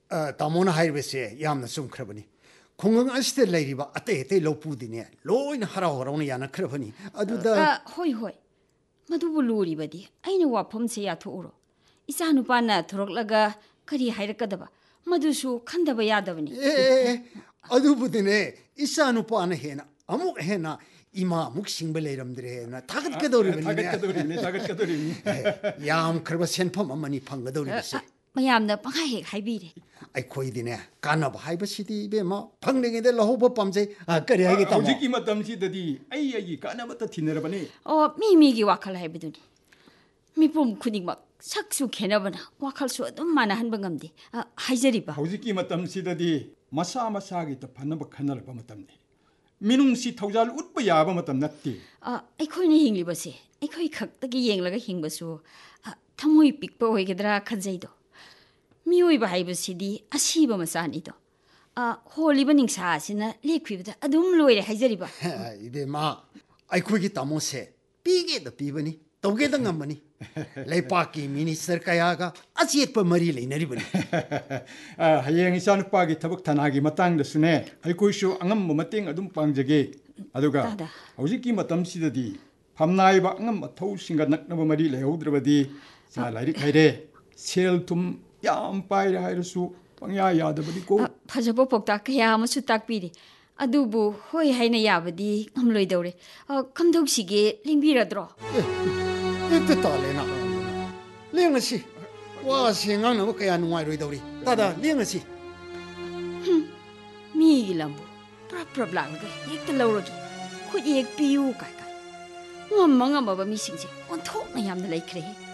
तामोना हाइबसे यामना सुमख्रबनी खुंगंग अस्ते लेरिबा अते अते लोपुदिने लोइन हराव हरावना याना खरबनी अदुदा होय होय मदुबु लोरिबदी आइना वाफमसे याथोउरो इचा नुपाना थोरकलगा करी हाइरकदबा मदुसु खंदबा यादबनी अदुबुदिने इचा नुपाना हेना अमुक हेना इमा मुक सिंगबे लेरमद्रे हेना थागतकदोरिबनी याम खरबा सेनफम अमनी फंगदोरिबसे मयामना पंखा हेक हाइबिरे अखोइदिने कानब हाइबसिदी बेमा फंगनेगेदे लहोबो पमजे करी हाइगे तम हौजिकी मतमसिददी आई कानबत थिनरबने ओ मीमीगी वाखल हाइबदुनी मिपुम खुदिगमक सक्सु खेनबना वाखलसु अदुम मानहनबा ngamदे हाइजरिबा हौजिकी मतमसिददी मसा मसागी त फनब खनरबा मतमने मिनुंगसी थौजाल उतप याबा मतम नत्ती अखोइने हिंगलिबसे अखोइ खक्तगी येंगलगा हिंगबसु थमोइ पिकपा होइगेद्रा खजैदो मियोइबा हाइबसिदी असीबा मसानिदो होलिबा निंगसासिना लेखुइबदा अदुम लोइरे हाइजरिबा इबेमा अखोइगी तामोसे पीगे द पीबनी तौगे द ngambani लेपाकी मिनिस्टर कयागा अचेतप मरी लेनरिबनी हयेंग इचानुपागी थबक थनागी मतंगदसुने अखोइसु अंगम मतेंग अदुम पांगजगे अदुगा हौजिकी मतमसिददी फमनाइबा अंगम मथौ सिंगा नकनब मरी लेहौद्रबदी सा लाइरिक हाइरे सेल तुम याम पाइरे हाइरसु पंगया यादबदी को फजबो पोक्ता कया अमसु ताकपीरे अदुबु होय हाइना याबदी हमलोइदौरे कमदौसिगे लिंबिरद्रो एकते तालेना लेंगसी वा सेंगांगनबो कया नुवाइरोइदौरी दादा लेंगसी मीगी लंबु प्रप लागलगा एकते लौरगी खुद एक पियु काय काय ngam ngam ba mi sing je on thok na yam na lai khre